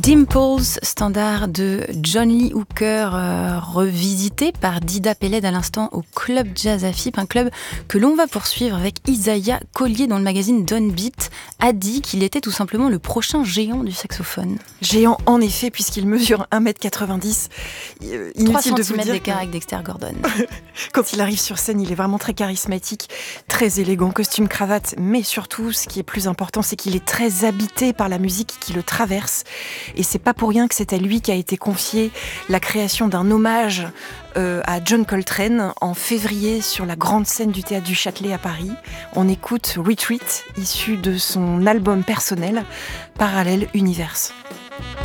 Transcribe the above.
Dimples, standard de John Lee Hooker, revisité par Dida Peled à l'instant au Club Jazz Afip, un club que l'on va poursuivre avec Isaiah Collier, dont le magazine Downbeat a dit qu'il était tout simplement le prochain géant du saxophone. Géant en effet, puisqu'il mesure 1m90. 3 Inutile de vous cm dire d'écart avec Dexter Gordon. Quand il arrive sur scène, il est vraiment très charismatique, très élégant, costume, cravate, mais surtout, ce qui est plus important, c'est qu'il est très habité par la musique qui le traverse. Et c'est pas pour rien que c'est à lui qu'a été confiée la création d'un hommage à John Coltrane en février sur la grande scène du Théâtre du Châtelet à Paris. On écoute Retreat, issu de son album personnel Parallel Universe.